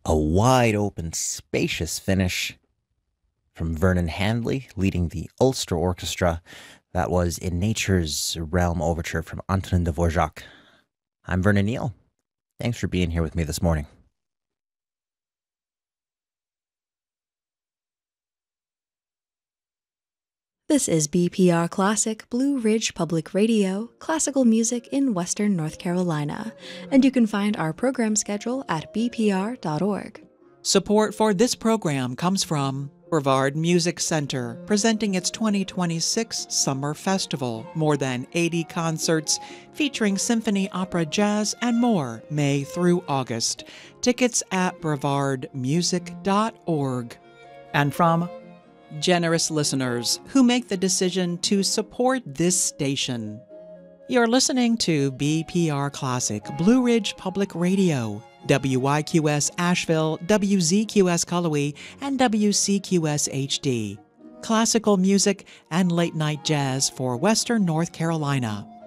A wide open, spacious finish from Vernon Handley leading the Ulster Orchestra. That was In Nature's Realm Overture from Antonin Dvorak. I'm Vernon Neal. Thanks for being here with me this morning. This is BPR Classic, Blue Ridge Public Radio, classical music in Western North Carolina, and you can find our program schedule at bpr.org. Support for this program comes from Brevard Music Center, presenting its 2026 Summer Festival. More than 80 concerts featuring symphony, opera, jazz, and more, May through August. Tickets at brevardmusic.org. And from generous listeners who make the decision to support this station. You're listening to BPR Classic, Blue Ridge Public Radio, WYQS Asheville, WZQS Cullowhee, and WCQS HD. Classical music and late-night jazz for Western North Carolina.